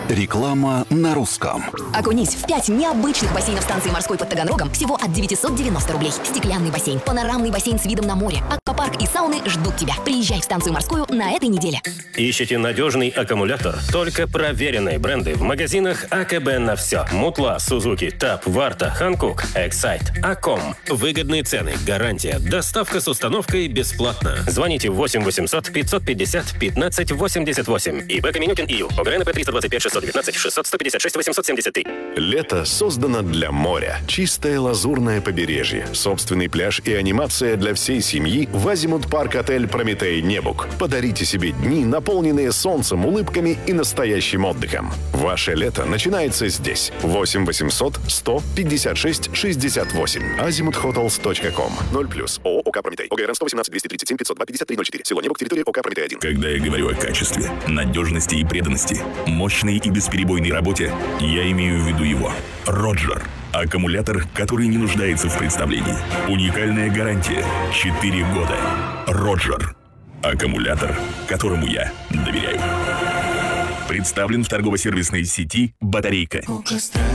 Реклама на русском. Окунись в 5 необычных бассейнов станции морской под Таганрогом всего от 990 рублей. Стеклянный бассейн, панорамный бассейн с видом на море, аквапарк и сауны ждут тебя. Приезжай в станцию морскую на этой неделе. Ищите надежный аккумулятор? Только проверенные бренды в магазинах АКБ на все. Мутла, Сузуки, ТАП, Варта, Ханкук, Эксайт, Аком. Выгодные цены, гарантия, доставка с установкой бесплатно. Звоните 8 800 550 15 88. ИП Каменюкин ИЮ. ОГРНП 325 619 600 156 873. Лето создано для моря. Чистое лазурное побережье, собственный пляж и анимация для всей семьи в Азимут Парк Отель Прометей Небук. Подарите себе дни, наполненные солнцем, улыбками и настоящим отдыхом. Ваше лето начинается здесь. 8 800 156 68. azimuthotels.com. 0+. ООО ОК Прометей. ОГРН 118 237 502 5304. Село Небук, территория ОК Прометей 1. Когда я говорю о качестве, надежности и преданности, мощной и бесперебойной работе, я имею в виду его. Роджер. Аккумулятор, который не нуждается в представлении. Уникальная гарантия. 4 года. Роджер. Аккумулятор, которому я доверяю. Представлен в торгово-сервисной сети «Батарейка».